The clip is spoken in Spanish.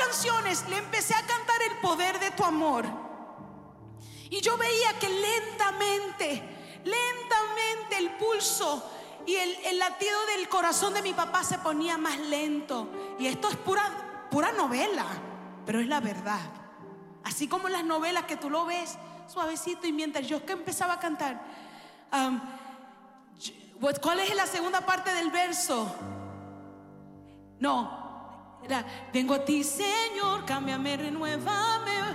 canciones le empecé a cantar el poder de tu amor. Y yo veía que lentamente el pulso y el latido del corazón de mi papá se ponía más lento. Y esto es pura novela, pero es la verdad. Así como las novelas que tú lo ves suavecito. Y mientras yo que empezaba a cantar, ¿cuál es la segunda parte del verso? No, era: vengo a ti, Señor, cámbiame, renuévame,